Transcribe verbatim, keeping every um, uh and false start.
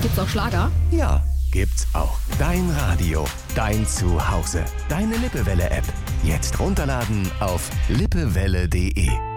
Gibt's auch Schlager? Ja, gibt's auch. Dein Radio, dein Zuhause, deine Lippewelle-App. Jetzt runterladen auf lippewelle punkt de.